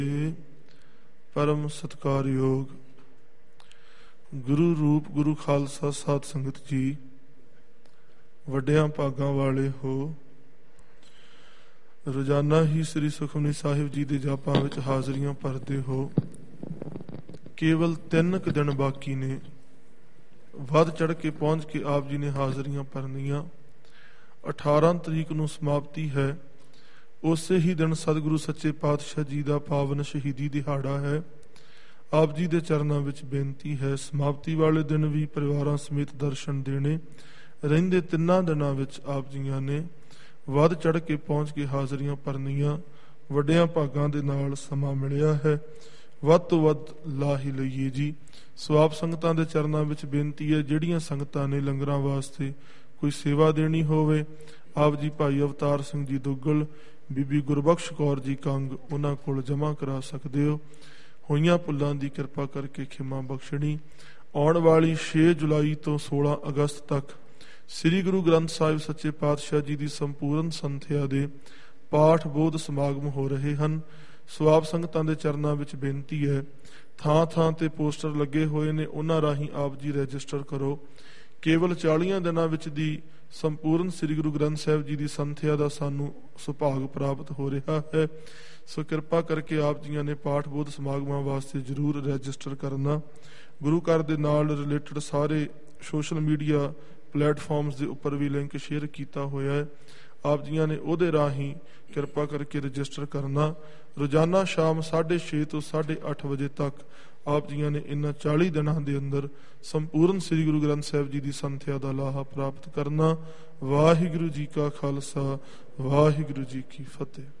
परम सत्कारयोग गुरु रूप गुरु खालसा साध संगत जी, वड्डियां भागां वाले हो। रोजाना ही श्री सुखमनी साहिब जी दे जापां विच हाज़रियां भरदे हो। केवल 3 दिन बाकी ने, वध चढ़ के पहुँच के आप जी ने हाज़रियां भरनियां। 18 तरीक नूं समाप्ति है। उसे ही दिन सतगुरु सच्चे पातशाह जी का पावन शहीदी दिहाड़ा है। आप जी के चरणों विच बेनती है, समाप्ति वाले दिन भी परिवारों समेत दर्शन देने। रहिंदे 3 दिनों विच आप जियां ने वध चढ़ के पहुँच के हाज़रियां भरनियां। वड्डियां भागां दे नाल समा मिलिया है, वध तो वध ला ही लईए जी। सो आप संगतां दे चरणों विच बेनती है, जिहड़ियां संगतां ने लंगरां वास्ते कोई सेवा देनी होवे, आप जी भाई अवतार सिंह जी दुग्गल, बीबी गुरबख्श कौर जी कंग उन्हां कोल जमा करा सकदे हो। होईयां भुल्लां दी किरपा करके खिमा बख्शणी। आउण वाली 6 जुलाई तो 16 अगस्त तक श्री गुरु ग्रंथ साहिब सच्चे पातशाह जी की संपूर्ण संथਿਆ ਦੇ पाठ बोध समागम हो रहे हैं। सो आप संगतां दे चरनां विच बेनती है, ਥਾਂ ਥਾਂ ਤੇ पोस्टर लगे हुए ने, उन्हां राहीं आप जी रजिस्टर करो। केवल 40 दिनों विच दी संपूर्ण श्री गुरु ग्रंथ साहिब जी की संथਿਆ का सानू सुभाग प्राप्त हो रहा है। सो कृपा करके आप जियां ने पाठ बोध समागमां वास्ते जरूर रजिस्टर करना। गुरु घर दे नाल रिलेटेड सारे सोशल मीडिया प्लेटफॉर्म्स के उपर भी लिंक शेयर किया होया है। आप जियां ने उहदे राहीं कृपा करके रजिस्टर करना। रोजाना शाम 6:30 तो 8:30 बजे तक आप जियां ने इन्हां 40 दिनों के अंदर संपूर्ण श्री गुरु ग्रंथ साहिब जी की संथਿਆ का लाहा प्राप्त करना। वाहिगुरु जी का खालसा, वाहिगुरु जी की फतेह।